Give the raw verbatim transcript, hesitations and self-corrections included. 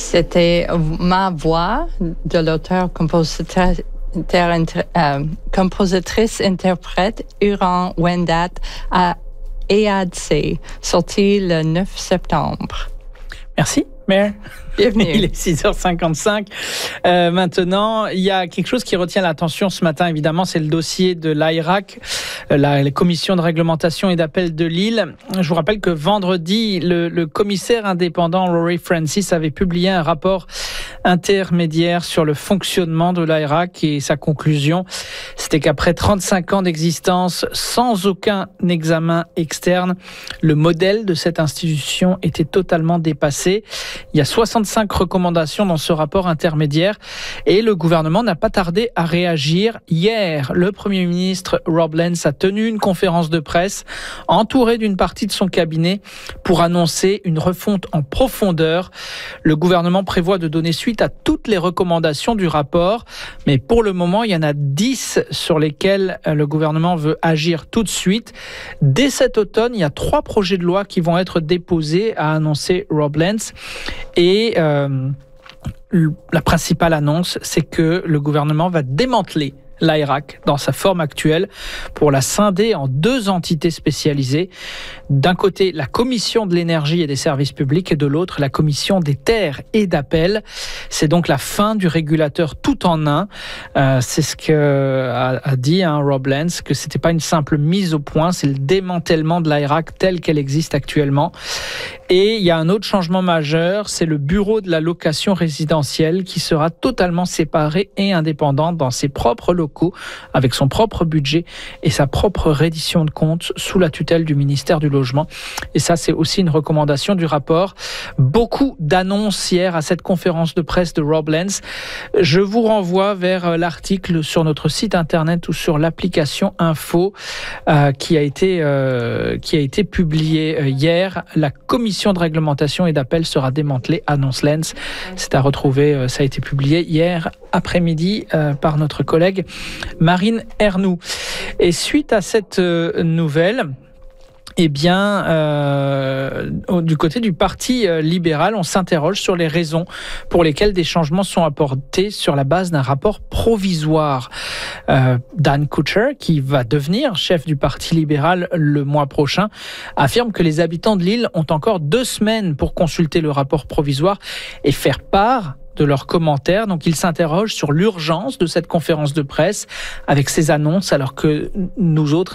C'était ma voix de l'auteur-compositeur euh, compositrice-interprète Huron Wendat à E A D C, sorti le neuf septembre. Merci, Mère. Bienvenue. Il est six heures cinquante-cinq. Euh, maintenant, il y a quelque chose qui retient l'attention ce matin, évidemment, c'est le dossier de l'A I R A C, la, la commission de réglementation et d'appel de Lille. Je vous rappelle que vendredi, le, le commissaire indépendant Rory Francis avait publié un rapport intermédiaire sur le fonctionnement de l'A I R A C et sa conclusion, c'était qu'après trente-cinq ans d'existence, sans aucun examen externe, le modèle de cette institution était totalement dépassé. Il y a soixante-cinq recommandations dans ce rapport intermédiaire et le gouvernement n'a pas tardé à réagir. Hier, le Premier ministre Rob Lance a tenu une conférence de presse entouré d'une partie de son cabinet pour annoncer une refonte en profondeur. Le gouvernement prévoit de donner suite à toutes les recommandations du rapport, mais pour le moment, il y en a dix sur lesquelles le gouvernement veut agir tout de suite. Dès cet automne, il y a trois projets de loi qui vont être déposés, a annoncé Rob Lance. Et euh, la principale annonce, c'est que le gouvernement va démanteler l'A I R A C dans sa forme actuelle pour la scinder en deux entités spécialisées. D'un côté, la Commission de l'énergie et des services publics et de l'autre, la Commission des terres et d'appel. C'est donc la fin du régulateur tout en un. Euh, c'est ce que a, a dit hein, Rob Lance, que c'était pas une simple mise au point, c'est le démantèlement de l'A I R A C telle qu'elle existe actuellement. Et il y a un autre changement majeur, c'est le bureau de la location résidentielle qui sera totalement séparé et indépendant dans ses propres locaux, avec son propre budget et sa propre reddition de comptes sous la tutelle du ministère du Logement. Et ça, c'est aussi une recommandation du rapport. Beaucoup d'annonces hier à cette conférence de presse de Rob Lance. Je vous renvoie vers l'article sur notre site internet ou sur l'application Info euh, qui a été euh, qui a été publié hier. La commission de réglementation et d'appel sera démantelée, annonce Lance. C'est à retrouver, ça a été publié hier après-midi euh, par notre collègue Marine Ernoux. Et suite à cette euh, nouvelle, eh bien, euh, du côté du Parti libéral, on s'interroge sur les raisons pour lesquelles des changements sont apportés sur la base d'un rapport provisoire. Euh, Dan Kutcher, qui va devenir chef du Parti libéral le mois prochain, affirme que les habitants de Lille ont encore deux semaines pour consulter le rapport provisoire et faire part de leurs commentaires. Donc, il s'interroge sur l'urgence de cette conférence de presse avec ces annonces, alors que nous autres,